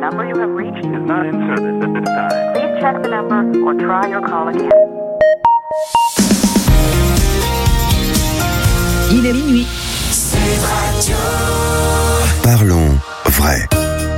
number you have reached is not in service at this time. Please check the number or try your call again. Il est minuit. Parlons vrai.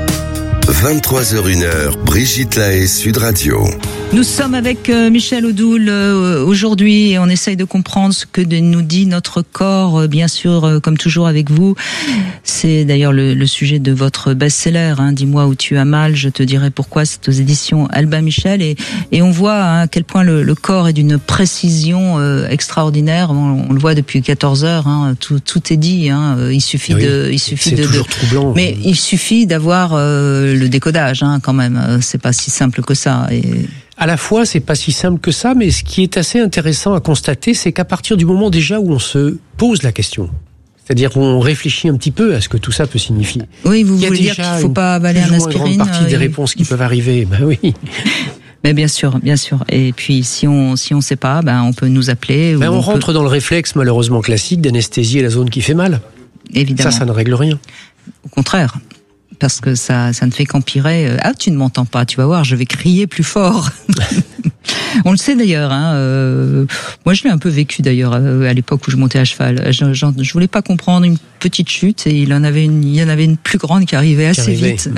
23h01, Brigitte Lahaie, Sud Radio. Nous sommes avec Michel Odoul aujourd'hui et on essaye de comprendre ce que nous dit notre corps, bien sûr, comme toujours avec vous. C'est d'ailleurs le sujet de votre best-seller, hein, Dis-moi où tu as mal, je te dirai pourquoi. C'est aux éditions Albin Michel et on voit hein, à quel point le corps est d'une précision extraordinaire. On le voit depuis 14 heures, hein, tout est dit. Hein, il suffit c'est toujours troublant. Mais il suffit d'avoir le décodage, hein, quand même. C'est pas si simple que ça. À la fois, c'est pas si simple que ça, mais ce qui est assez intéressant à constater, c'est qu'à partir du moment déjà où on se pose la question, c'est-à-dire qu'on réfléchit un petit peu à ce que tout ça peut signifier. Oui, vous voulez dire qu'il ne faut pas avaler un aspirine. Il y a une grande partie des réponses qui peuvent arriver, ben oui. Mais bien sûr. Et puis, si on sait pas, ben, on peut nous appeler. Ben, on rentre dans le réflexe, malheureusement classique, d'anesthésier la zone qui fait mal. Évidemment. Ça ne règle rien. Au contraire. Parce que ça ne fait qu'empirer. Ah, tu ne m'entends pas, tu vas voir, je vais crier plus fort. On le sait d'ailleurs. Hein, moi, je l'ai un peu vécu d'ailleurs à l'époque où je montais à cheval. Je voulais pas comprendre une petite chute et il y en avait une plus grande qui arrivait assez vite.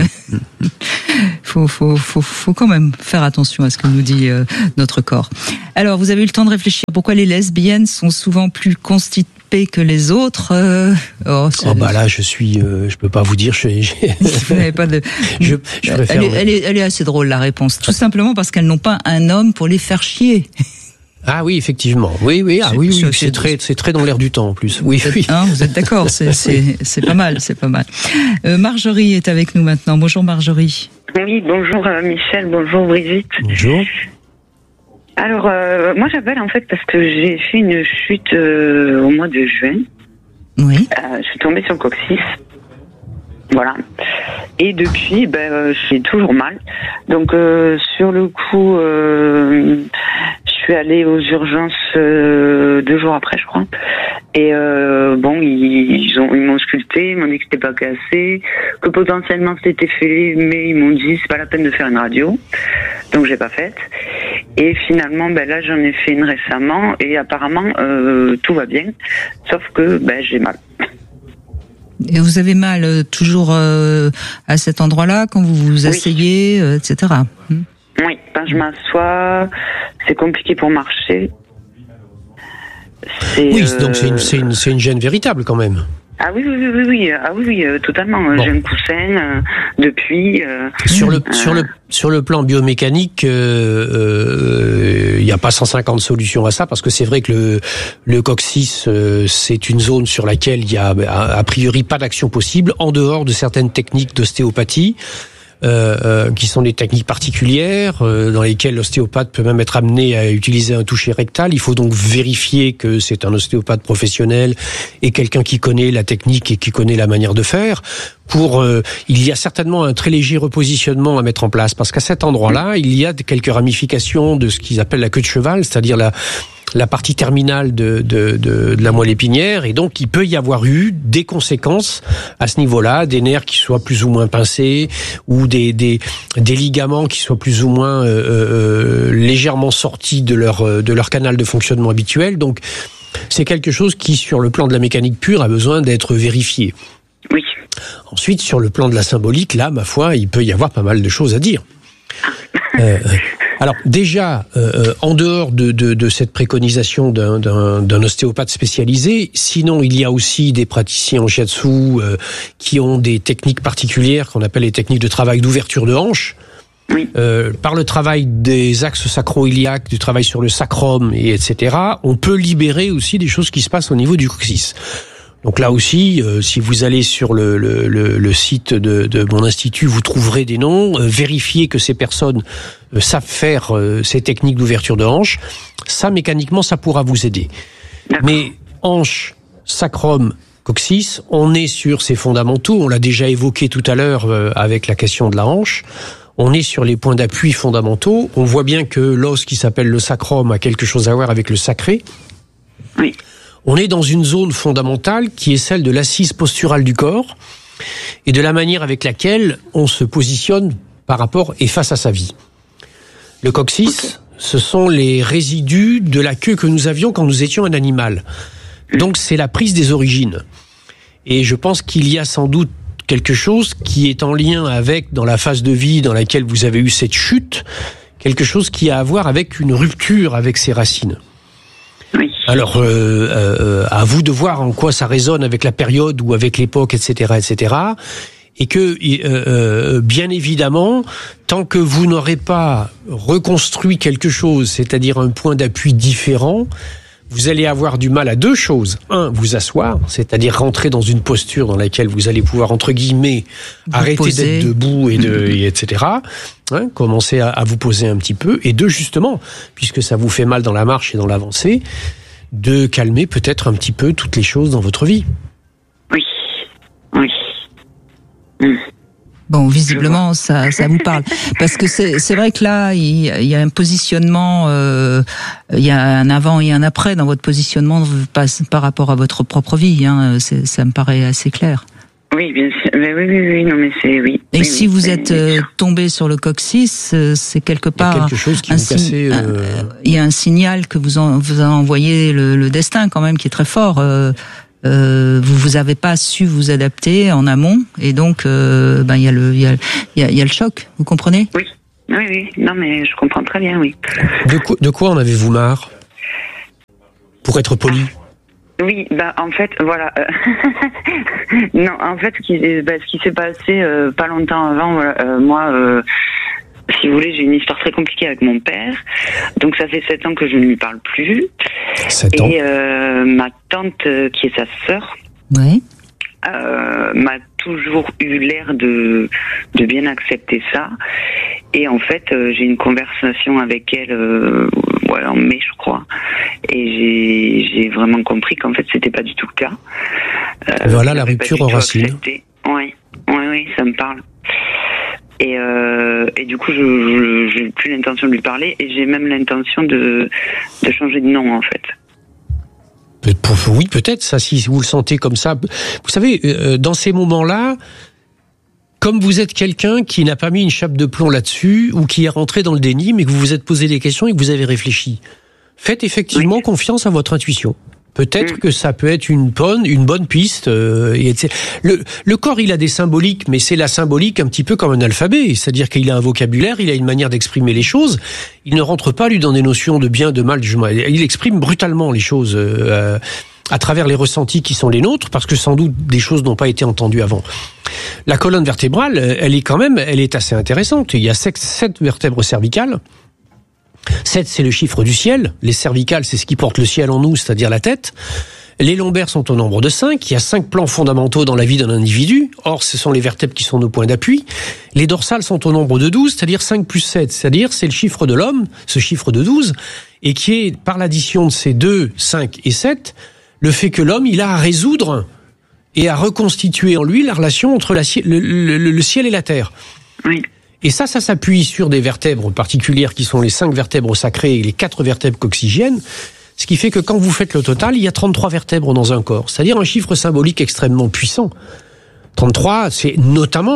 Faut quand même faire attention à ce que nous dit notre corps. Alors, vous avez eu le temps de réfléchir. Pourquoi les lesbiennes sont souvent plus constituées que les autres? Là, je peux pas vous dire. Vous n'avez pas de. Je préfère. Elle est assez drôle la réponse. Tout simplement parce qu'elles n'ont pas un homme pour les faire chier. Ah oui, effectivement. Oui. C'est très dans l'air du temps en plus. Oui. Hein, vous êtes d'accord? C'est pas mal. Marjorie est avec nous maintenant. Bonjour Marjorie. Oui, bonjour Michel. Bonjour Brigitte. Bonjour. Alors, moi j'appelle en fait parce que j'ai fait une chute au mois de juin. Oui. Je suis tombée sur le coccyx. Voilà. Et depuis, j'ai toujours mal. Donc, sur le coup, je suis allée aux urgences 2 jours après, je crois. Et ils m'ont ausculté, ils m'ont dit que c'était pas cassé, que potentiellement c'était fait, mais ils m'ont dit c'est pas la peine de faire une radio. Donc j'ai pas faite. Et finalement, là j'en ai fait une récemment et apparemment tout va bien, sauf que j'ai mal. Et vous avez mal toujours à cet endroit-là quand vous vous asseyez, etc. Oui, quand je m'assois, c'est compliqué pour marcher. Donc c'est une gêne véritable quand même. Ah oui, totalement. Bon. J'ai un coussin depuis. Sur le plan biomécanique, il n'y a pas 150 solutions à ça parce que c'est vrai que le coccyx c'est une zone sur laquelle il y a a priori pas d'action possible en dehors de certaines techniques d'ostéopathie. Qui sont des techniques particulières dans lesquelles l'ostéopathe peut même être amené à utiliser un toucher rectal. Il faut donc vérifier que c'est un ostéopathe professionnel et quelqu'un qui connaît la technique et qui connaît la manière de faire. Il y a certainement un très léger repositionnement à mettre en place parce qu'à cet endroit-là, il y a quelques ramifications de ce qu'ils appellent la queue de cheval, c'est-à-dire la partie terminale de la moelle épinière, et donc il peut y avoir eu des conséquences à ce niveau-là, des nerfs qui soient plus ou moins pincés, ou des ligaments qui soient plus ou moins légèrement sortis de leur canal de fonctionnement habituel. Donc c'est quelque chose qui, sur le plan de la mécanique pure, a besoin d'être vérifié. Oui. Ensuite, sur le plan de la symbolique, là, ma foi, il peut y avoir pas mal de choses à dire. Alors déjà, en dehors de cette préconisation d'un ostéopathe spécialisé, sinon il y a aussi des praticiens en shiatsu qui ont des techniques particulières qu'on appelle les techniques de travail d'ouverture de hanche. Oui. Par le travail des axes sacro-iliaques, du travail sur le sacrum, etc., on peut libérer aussi des choses qui se passent au niveau du coccyx. Donc là aussi, si vous allez sur le site de mon institut, vous trouverez des noms. Vérifiez que ces personnes savent faire ces techniques d'ouverture de hanche. Ça, mécaniquement, ça pourra vous aider. D'accord. Mais hanche, sacrum, coccyx, on est sur ces fondamentaux. On l'a déjà évoqué tout à l'heure avec la question de la hanche. On est sur les points d'appui fondamentaux. On voit bien que l'os qui s'appelle le sacrum a quelque chose à voir avec le sacré. Oui. On est dans une zone fondamentale qui est celle de l'assise posturale du corps. et de la manière avec laquelle on se positionne par rapport et face à sa vie. Le coccyx, ce sont les résidus de la queue que nous avions quand nous étions un animal. Donc c'est la prise des origines. Et je pense qu'il y a sans doute quelque chose qui est en lien avec, dans la phase de vie dans laquelle vous avez eu cette chute, quelque chose qui a à voir avec une rupture avec ses racines. Oui. Alors, à vous de voir en quoi ça résonne avec la période ou avec l'époque, etc., etc. Et que, bien évidemment, tant que vous n'aurez pas reconstruit quelque chose, c'est-à-dire un point d'appui différent, vous allez avoir du mal à deux choses. Un, vous asseoir, c'est-à-dire rentrer dans une posture dans laquelle vous allez pouvoir, entre guillemets, arrêter d'être debout et etc. Commencer à vous poser un petit peu. Et deux, justement, puisque ça vous fait mal dans la marche et dans l'avancée, de calmer peut-être un petit peu toutes les choses dans votre vie. Oui. Oui. Bon, visiblement, ça vous parle. Parce que c'est vrai que là, il y a un positionnement, il y a un avant et un après dans votre positionnement par rapport à votre propre vie. Hein. Ça me paraît assez clair. Oui, bien sûr. Mais oui, non, mais c'est oui. Et oui, si vous êtes tombé sur le coccyx, c'est quelque part. Il y a quelque chose qui vous cassait. Il y a un signal que vous a envoyé le destin quand même, qui est très fort. Vous avez pas su vous adapter en amont, et donc il y a le choc. Vous comprenez? Oui. Non, mais je comprends très bien, oui. De quoi en avez-vous marre? Pour être poli. Oui, en fait, voilà. Non, en fait, ce qui s'est passé pas longtemps avant, moi, si vous voulez, j'ai une histoire très compliquée avec mon père. Donc ça fait 7 ans que je ne lui parle plus. 7 ans. Et ma tante, qui est sa sœur, oui. M'a toujours eu l'air de bien accepter ça. Et en fait, j'ai eu une conversation avec elle en mai, je crois. Et j'ai vraiment compris qu'en fait, c'était pas du tout le cas. Voilà la rupture en racine. Oui, ça me parle. Et du coup, je n'ai plus l'intention de lui parler, et j'ai même l'intention de changer de nom, en fait. Oui, peut-être, ça, si vous le sentez comme ça. Vous savez, dans ces moments-là, comme vous êtes quelqu'un qui n'a pas mis une chape de plomb là-dessus, ou qui est rentré dans le déni, mais que vous vous êtes posé des questions et que vous avez réfléchi, faites effectivement confiance à votre intuition. Peut-être que ça peut être une bonne piste. Le corps, il a des symboliques, mais c'est la symbolique un petit peu comme un alphabet. C'est-à-dire qu'il a un vocabulaire, il a une manière d'exprimer les choses. Il ne rentre pas, lui, dans des notions de bien, de mal, du mal. Il exprime brutalement les choses à travers les ressentis qui sont les nôtres, parce que sans doute des choses n'ont pas été entendues avant. La colonne vertébrale, elle est assez intéressante. Il y a 7 vertèbres cervicales. 7, c'est le chiffre du ciel. Les cervicales, c'est ce qui porte le ciel en nous, c'est-à-dire la tête. Les lombaires sont au nombre de 5. Il y a 5 plans fondamentaux dans la vie d'un individu. Or, ce sont les vertèbres qui sont nos points d'appui. Les dorsales sont au nombre de 12, c'est-à-dire 5 plus 7. C'est-à-dire, c'est le chiffre de l'homme, ce chiffre de 12, et qui est, par l'addition de ces 2, 5 et 7, le fait que l'homme, il a à résoudre et à reconstituer en lui la relation entre le ciel et la terre. Oui. Et ça s'appuie sur des vertèbres particulières qui sont les 5 vertèbres sacrées et les 4 vertèbres coccygiennes, ce qui fait que quand vous faites le total, il y a 33 vertèbres dans un corps, c'est-à-dire un chiffre symbolique extrêmement puissant. 33, c'est notamment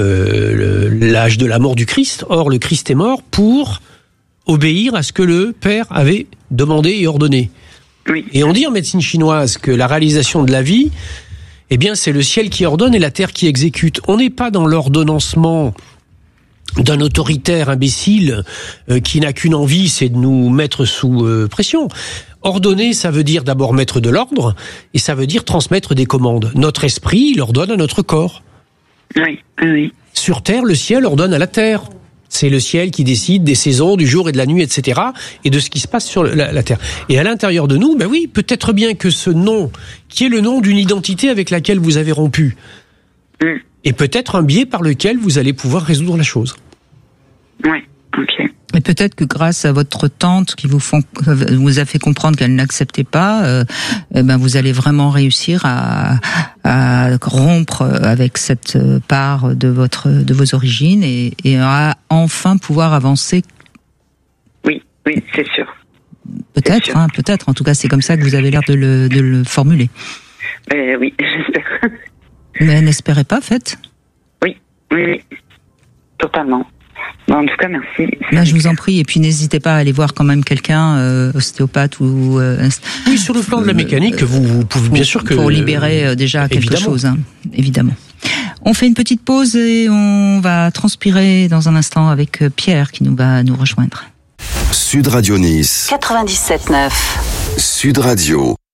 l'âge de la mort du Christ. Or, le Christ est mort pour obéir à ce que le Père avait demandé et ordonné. Oui. Et on dit en médecine chinoise que la réalisation de la vie, eh bien, c'est le ciel qui ordonne et la terre qui exécute. On n'est pas dans l'ordonnancement d'un autoritaire imbécile qui n'a qu'une envie, c'est de nous mettre sous pression. Ordonner, ça veut dire d'abord mettre de l'ordre, et ça veut dire transmettre des commandes. Notre esprit, il ordonne à notre corps. Oui. Sur Terre, le ciel ordonne à la Terre. C'est le ciel qui décide des saisons, du jour et de la nuit, etc., et de ce qui se passe sur la Terre. Et à l'intérieur de nous, oui, peut-être bien que ce nom, qui est le nom d'une identité avec laquelle vous avez rompu, est peut-être un biais par lequel vous allez pouvoir résoudre la chose. Oui, ok. Et peut-être que grâce à votre tante qui vous a fait comprendre qu'elle n'acceptait pas, vous allez vraiment réussir à rompre avec cette part de vos origines et à enfin pouvoir avancer. Oui, c'est sûr. Peut-être, peut-être. En tout cas, c'est comme ça que vous avez l'air de le formuler. Oui, j'espère. Mais n'espérez pas, faites. Oui, totalement. En tout cas, merci. Là, je vous en prie. Et puis, n'hésitez pas à aller voir quand même quelqu'un, ostéopathe ou... oui, sur le plan de la mécanique, vous pouvez bien sûr que... Pour libérer déjà quelque chose, hein, évidemment. On fait une petite pause et on va transpirer dans un instant avec Pierre qui va nous rejoindre. Sud Radio Nice. 97.9. Sud Radio.